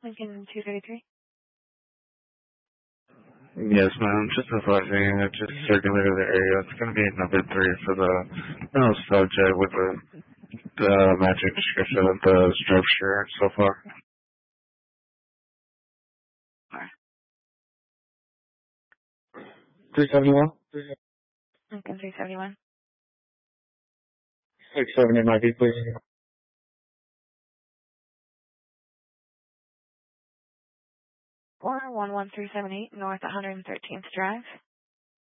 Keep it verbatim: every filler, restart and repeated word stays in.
Lincoln two thirty-three. Yes, ma'am. Just advising, I just circulated the area. It's going to be number three for the no subject with the, the magic description of the structure so far. three seventy-one? Lincoln three seventy-one. six seventy might be, please. Or one one three seven eight North one hundred thirteenth Drive.